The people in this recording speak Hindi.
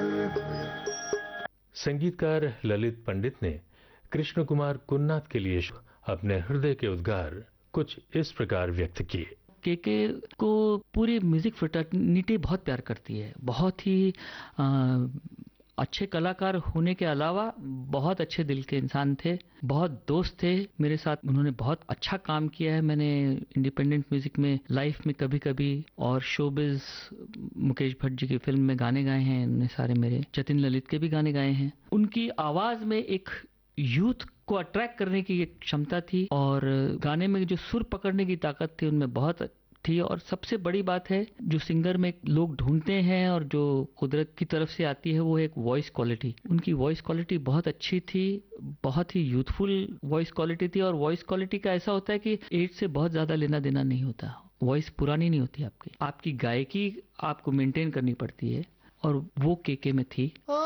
संगीतकार ललित पंडित ने कृष्ण कुमार कुन्नाथ के लिए अपने हृदय के उद्गार कुछ इस प्रकार व्यक्त किए। केके को पूरी म्यूजिक फ्रेटर्निटी बहुत प्यार करती है। बहुत ही अच्छे कलाकार होने के अलावा बहुत अच्छे दिल के इंसान थे, बहुत दोस्त थे मेरे साथ। उन्होंने बहुत अच्छा काम किया है। मैंने इंडिपेंडेंट म्यूजिक में, लाइफ में कभी कभी, और शोबिज मुकेश भट्ट जी की फिल्म में गाने गाए हैं उन्होंने सारे मेरे। जतिन ललित के भी गाने गाए हैं। उनकी आवाज में एक यूथ को अट्रैक्ट करने की एक क्षमता थी और गाने में जो सुर पकड़ने की ताकत थी उनमें बहुत थी। और सबसे बड़ी बात है जो सिंगर में लोग ढूंढते हैं और जो कुदरत की तरफ से आती है, वो एक वॉइस क्वालिटी। उनकी वॉइस क्वालिटी बहुत अच्छी थी, बहुत ही यूथफुल वॉइस क्वालिटी थी। और वॉइस क्वालिटी का ऐसा होता है कि एज से बहुत ज्यादा लेना देना नहीं होता। वॉइस पुरानी नहीं होती आपकी गायकी आपको मेंटेन करनी पड़ती है, और वो केके में थी।